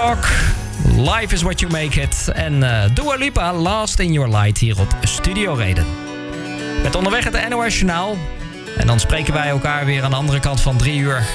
Talk. Life is what you make it. En Dua Lipa, Last in Your Light hier op Studio Reden. Met onderweg het NOS Journaal. En dan spreken wij elkaar weer aan de andere kant van 3 uur.